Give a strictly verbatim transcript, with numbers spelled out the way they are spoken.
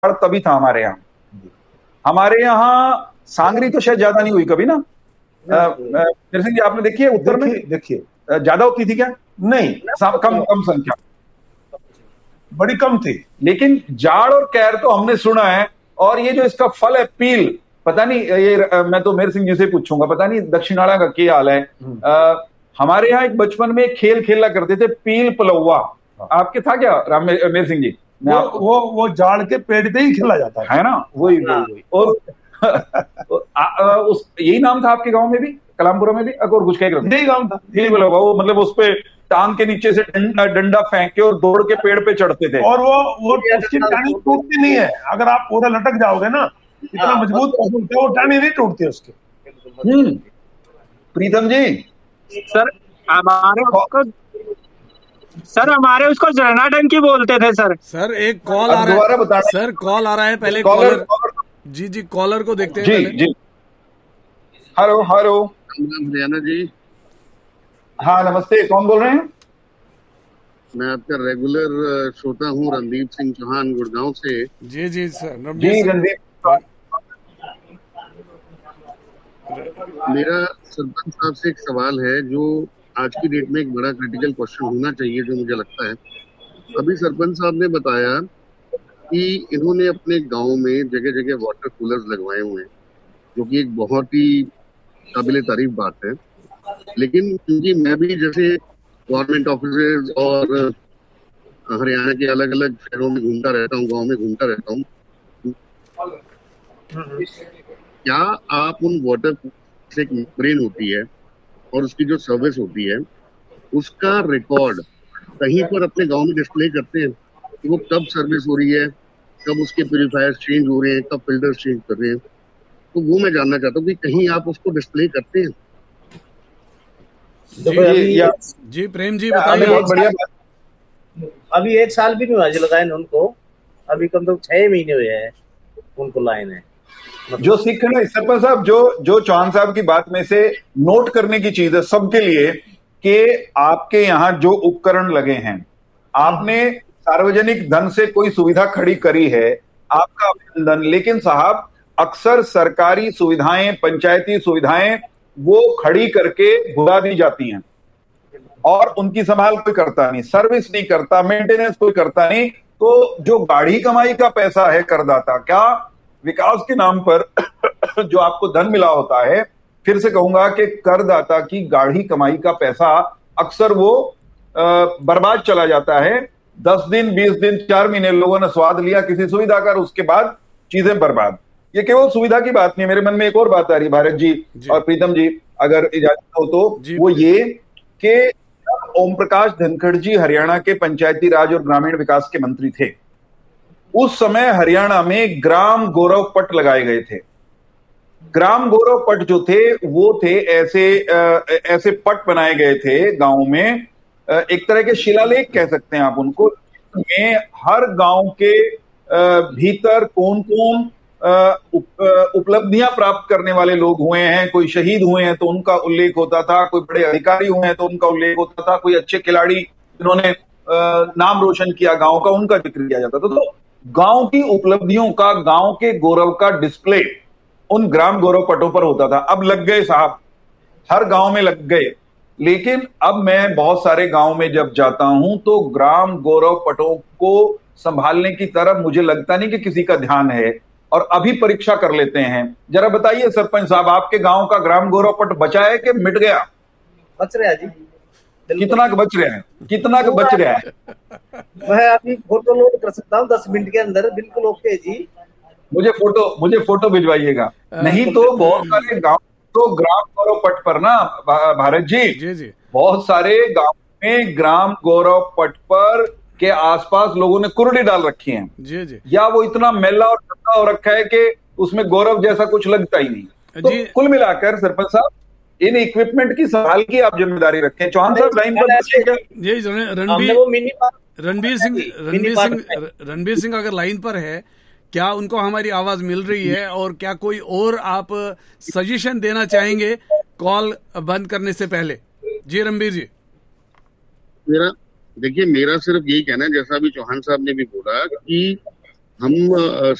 जाड़ तभी था हमारे यहाँ। हमारे यहाँ सांगरी तो शायद ज्यादा नहीं हुई कभी ना। मेरे सिंह जी आपने देखी है उत्तर में? देखिए ज्यादा होती थी क्या? नहीं, कम कम संख्या, बड़ी कम थी। लेकिन जाड़ और कहर तो हमने सुना है। और ये जो इसका फल है पील, पता नहीं ये मैं तो मेर सिंह जी से पूछूंगा, पता नहीं दक्षिणाला का क्या हाल है। आ, हमारे यहाँ एक बचपन में खेल खेला करते थे पील पलौवा, आपके था क्या राम मेर सिंह जी? वो वो वो जाड़ के पेड़ पे ही खेला जाता है ना, वही वही और उस यही नाम था आपके गांव में भी, कलामपुरा में भी? और कुछ कह यही गांव था, यही पलौवा। वो मतलब उस पे टांग के नीचे से डंडा फेंक के और दौड़ के पेड़ पे चढ़ते थे। और वो वो उसकी टहनी टूटती नहीं है, अगर आप पूरा लटक जाओगे ना, इतना मजबूत होता है वो, टहनी नहीं टूटती उसकी। हम्म प्रीतम जी, सर हमारे उसको सर हमारे उसको झरना टंकी बोलते थे सर। सर एक कॉल आ रहा है, सर कॉल आ रहा है, पहले कॉलर जी जी कॉलर को देखते हैं जी पहले। जी हेलो हेलो हरियाणा जी। हाँ नमस्ते, कौन बोल रहे हैं? मैं आपका रेगुलर श्रोता हूँ, रणदीप सिंह चौहान गुड़गांव से। जी जी सर। जी रणदीप। मेरा सरपंच साहब से एक सवाल है जो आज की डेट में एक बड़ा क्रिटिकल क्वेश्चन होना चाहिए, जो मुझे लगता है। अभी सरपंच साहब ने बताया कि इन्होंने अपने गांव में जगह जगह वाटर कूलर्स लगवाए हुए हैं, जो कि एक बहुत ही काबिले तारीफ बात है। लेकिन क्योंकि मैं भी जैसे गवर्नमेंट ऑफिसर्स और हरियाणा के अलग अलग शहरों में घूमता रहता हूँ, गांव में घूमता रहता हूँ, क्या आप उन वाटर से एक मेम्ब्रेन होती है और उसकी जो सर्विस होती है उसका रिकॉर्ड कहीं पर अपने गांव में डिस्प्ले करते हैं कि वो कब सर्विस हो रही है, कब उसके प्यूरिफायर्स चेंज हो रहे हैं, कब फिल्टर्स चेंज कर रहे हैं? तो वो मैं जानना चाहता हूँ कि कहीं आप उसको डिस्प्ले करते हैं? जी, जी प्रेम जी बताइए। बहुत बढ़िया। अभी एक साल भी नहीं हुआ जो लगाए उनको, अभी कम से कम छह महीने हुए हैं उनको लाइन है। जो सीख ना सरपंच साहब, जो जो चौहान साहब की बात में से नोट करने की चीज है सबके लिए कि आपके यहाँ जो उपकरण लगे हैं, आपने सार्वजनिक धन से कोई सुविधा खड़ी करी है, आपका अभिनंदन। लेकिन साहब अक्सर सरकारी सुविधाएं, पंचायती सुविधाएं वो खड़ी करके भुला दी जाती हैं और उनकी संभाल कोई करता नहीं, सर्विस नहीं करता, मेंटेनेंस कोई करता नहीं। तो जो गाढ़ी कमाई का पैसा है करदाता, क्या विकास के नाम पर जो आपको धन मिला होता है, फिर से कहूंगा कि करदाता की गाढ़ी कमाई का पैसा अक्सर वो बर्बाद चला जाता है। दस दिन, बीस दिन, चार महीने लोगों ने स्वाद लिया किसी सुविधा का, उसके बाद चीजें बर्बाद। ये केवल सुविधा की बात नहीं, मेरे मन में एक और बात आ रही भारत जी, जी और प्रीतम जी अगर इजाजत हो तो, वो ये कि ओम प्रकाश धनखड़ जी हरियाणा के पंचायती राज और ग्रामीण विकास के मंत्री थे, उस समय हरियाणा में ग्राम गौरव पट लगाए गए थे। ग्राम गौरव पट जो थे वो थे ऐसे ऐसे पट बनाए गए थे गांव में, एक तरह के शिलालेख कह सकते हैं आप उनको, में हर गांव के भीतर कौन कौन उपलब्धियां प्राप्त करने वाले लोग हुए हैं, कोई शहीद हुए हैं तो उनका उल्लेख होता था, कोई बड़े अधिकारी हुए हैं तो उनका उल्लेख होता था, कोई अच्छे खिलाड़ी जिन्होंने नाम रोशन किया गांव का, उनका जिक्र किया जाता था। तो गांव की उपलब्धियों का, गांव के गौरव का डिस्प्ले उन ग्राम गौरव पटों पर होता था। अब लग गए साहब, हर गांव में लग गए। लेकिन अब मैं बहुत सारे गांव में जब जाता हूं तो ग्राम गौरव पटों को संभालने की तरफ मुझे लगता नहीं कि किसी का ध्यान है। और अभी परीक्षा कर लेते हैं, जरा बताइए सरपंच साहब, आपके गांव का ग्राम गौरव पट बचा है कि मिट गया? बच रहा है जी। कितना का बच रहा है? कितना का बच रहा है? मैं अभी फोटो लोड कर सकता हूँ दस मिनट के अंदर, बिल्कुल ओके जी। मुझे फोटो मुझे फोटो भिजवाइएगा, नहीं तो बहुत सारे गांव तो ग्राम गौरव पट पर ना भारत जी, जी जी बहुत सारे गांव में ग्राम गौरव पट पर के आसपास लोगों ने कुर्डी डाल रखी हैं, जी जी, या वो इतना मैला और गंदा हो रखा है कि उसमें गौरव जैसा कुछ लगता ही नहीं। तो कुल मिलाकर सरपंच साहब इन इक्विपमेंट की संभाल की आप जिम्मेदारी रखें। चौहान साहब लाइन पर जी, रणबीर रणबीर सिंह रणबीर सिंह रणबीर सिंह अगर लाइन पर है, क्या उनको हमारी आवाज मिल रही है और क्या कोई और आप सजेशन देना चाहेंगे कॉल बंद करने से पहले? जी रणबीर जी। मेरा देखिए, मेरा सिर्फ यही कहना है, जैसा अभी चौहान साहब ने भी बोला कि हम